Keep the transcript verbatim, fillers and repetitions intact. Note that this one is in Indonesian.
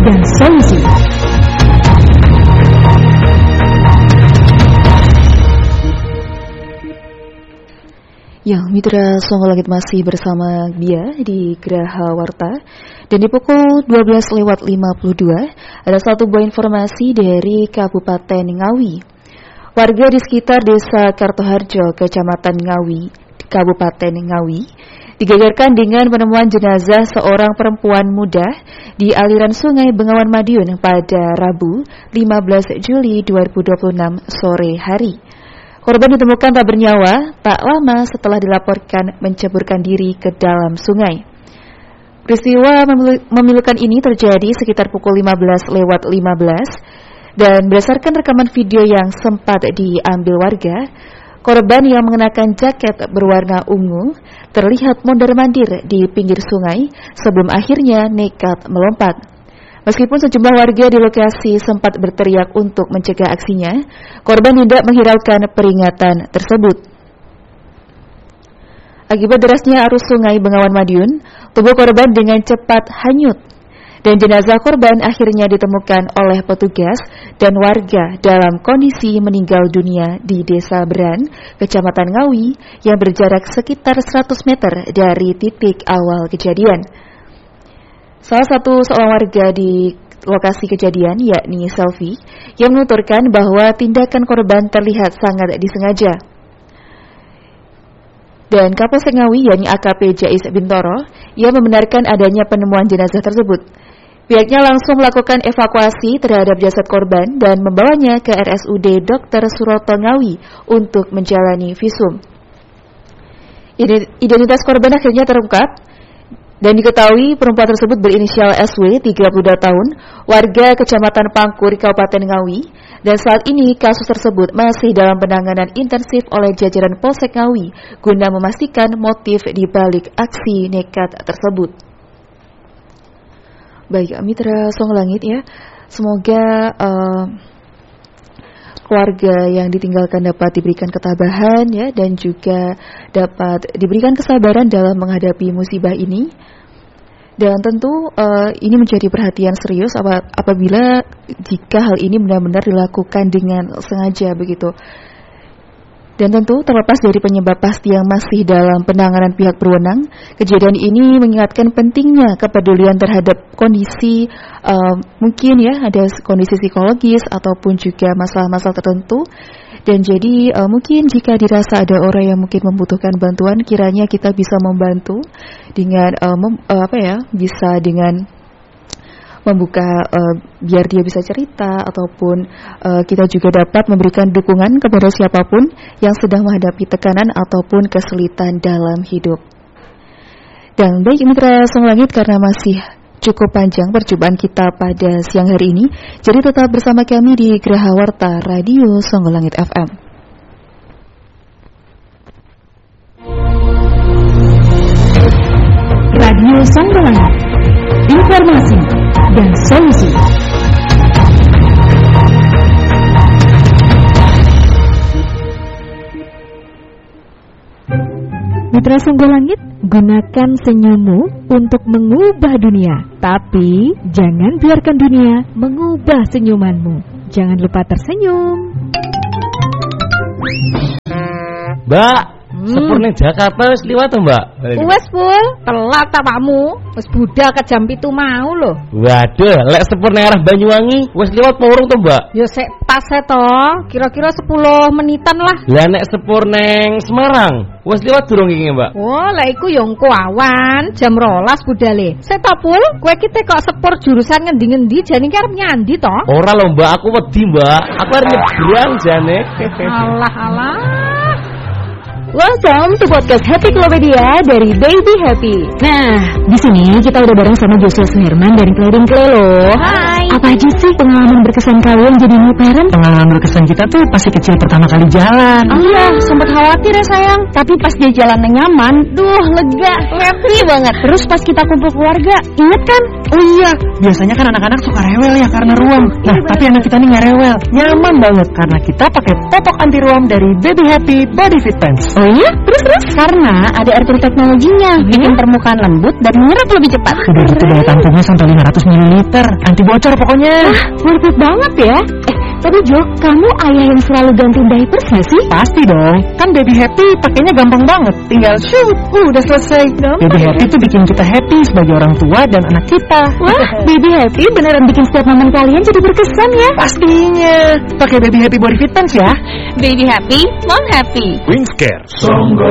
dan solusi. Ya, Mitra Songo Langit masih bersama dia di Graha Warta. Dan di pukul dua belas lewat lima puluh dua ada satu buah informasi dari Kabupaten Ngawi. Warga di sekitar Desa Kartoharjo, Kecamatan Ngawi, Kabupaten Ngawi, digegerkan dengan penemuan jenazah seorang perempuan muda di aliran Sungai Bengawan Madiun pada Rabu lima belas Juli dua ribu dua puluh enam sore hari. Korban ditemukan tak bernyawa tak lama setelah dilaporkan menceburkan diri ke dalam sungai. Peristiwa memilukan ini terjadi sekitar pukul lima belas lewat lima belas dan berdasarkan rekaman video yang sempat diambil warga, korban yang mengenakan jaket berwarna ungu terlihat mondar-mandir di pinggir sungai sebelum akhirnya nekat melompat. Meskipun sejumlah warga di lokasi sempat berteriak untuk mencegah aksinya, korban tidak menghiraukan peringatan tersebut. Akibat derasnya arus sungai Bengawan Madiun, tubuh korban dengan cepat hanyut, dan jenazah korban akhirnya ditemukan oleh petugas dan warga dalam kondisi meninggal dunia di Desa Beran, Kecamatan Ngawi, yang berjarak sekitar seratus meter dari titik awal kejadian. Salah satu seorang warga di lokasi kejadian, yakni Selvi, yang menuturkan bahwa tindakan korban terlihat sangat disengaja. Dan Kapolsek Ngawi, yakni A K P Jais Bintoro, ia membenarkan adanya penemuan jenazah tersebut. Pihaknya langsung melakukan evakuasi terhadap jasad korban dan membawanya ke R S U D Dokter Suroto Ngawi untuk menjalani visum. Identitas korban akhirnya terungkap. Dan diketahui perempuan tersebut berinisial S W, tiga puluh dua tahun, warga Kecamatan Pangkur, Kabupaten Ngawi, dan saat ini kasus tersebut masih dalam penanganan intensif oleh jajaran Polsek Ngawi guna memastikan motif di balik aksi nekat tersebut. Baik, Mitra Songo Langit ya, semoga uh, keluarga yang ditinggalkan dapat diberikan ketabahan ya, dan juga dapat diberikan kesabaran dalam menghadapi musibah ini. Dan tentu uh, ini menjadi perhatian serius apabila jika hal ini benar-benar dilakukan dengan sengaja begitu. Dan tentu terlepas dari penyebab pasti yang masih dalam penanganan pihak berwenang, kejadian ini mengingatkan pentingnya kepedulian terhadap kondisi uh, mungkin ya ada kondisi psikologis ataupun juga masalah-masalah tertentu. Dan jadi uh, mungkin jika dirasa ada orang yang mungkin membutuhkan bantuan, kiranya kita bisa membantu dengan uh, mem, uh, apa ya bisa dengan membuka uh, biar dia bisa cerita, ataupun uh, kita juga dapat memberikan dukungan kepada siapapun yang sedang menghadapi tekanan ataupun kesulitan dalam hidup. Dan baik Mitra Songo Langit, karena masih cukup panjang perjumpaan kita pada siang hari ini, jadi tetap bersama kami di Graha Warta Radio Songo Langit F M. Radio Songo Langit, informasi dan solusi. Mitra Songo Langit, gunakan senyummu untuk mengubah dunia, tapi jangan biarkan dunia mengubah senyumanmu. Jangan lupa tersenyum. Mbak, hmm. sepur ning Jakarta wis liwat to, Mbak? Wes, Pul, telat awakmu. Wis budal ke jam pitu mau lho. Waduh, lek sepur ning arah Banyuwangi wis liwat apa urung to, Mbak? Ya sik pas e to, kira-kira sepuluh menitan lah. Lah nek sepur ning Semarang wis liwat durung iki, Mbak? Oh, lah iku ya engko awan jam rolas budale. Sik to, Pul, kowe ki kok sepur jurusan ngendi-ngendi jane ki arep nyandi to? Ora lho, Mbak, aku wedi, Mbak. Aku arep nyebrang jane. Alah, alah. Welcome to podcast Happy Klopedia dari Baby Happy. Nah, di sini kita udah bareng sama Joshua Suherman dari Kleding Kle loh. Hai. Apa aja sih pengalaman berkesan kalian jadi new parent? Pengalaman berkesan kita tuh pasti kecil pertama kali jalan. Iya, sempat khawatir ya sayang. Tapi pas dia jalannya nyaman, duh lega, happy banget. Terus pas kita kumpul keluarga, inget kan? Oh iya, biasanya kan anak-anak suka rewel ya karena ruam. Nah, iya, tapi anak kita nih nggak rewel, nyaman banget karena kita pakai popok anti ruam dari Baby Happy Body Fit Pants. Oh iya? Terus terus? Karena ada airtel teknologinya, bikin permukaan lembut dan menyerap lebih cepat. Udah gitu daya tampungnya sampai lima ratus mililiter, anti bocor pokoknya. Wah, worth it banget ya. Eh, tapi Jo, kamu ayah yang selalu ganti diapers nggak sih? Pasti dong, kan Baby Happy pakainya gampang banget, tinggal shoot, uh, udah selesai. Gampang. Baby Happy tuh bikin kita happy sebagai orang tua dan anak kita. Wah, Baby Happy beneran bikin setiap momen kalian jadi berkesan ya. Pastinya, pakai Baby Happy Body Fit Pants ya. Baby Happy, Mom Happy. Wingscare. Songgo